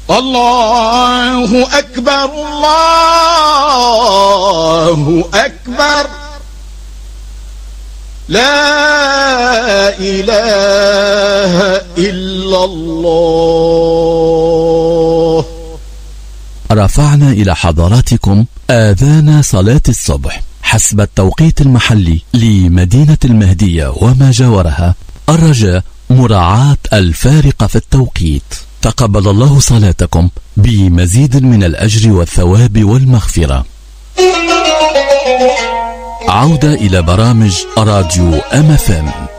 الله أكبر الله أكبر لا إله إلا الله. رفعنا إلى حضراتكم آذان صلاة الصبح حسب التوقيت المحلي لمدينة المهدية وما جاورها، الرجاء مراعاة الفارق في التوقيت. تقبل الله صلاتكم بمزيد من الأجر والثواب والمغفرة. عودة إلى برامج راديو MFM.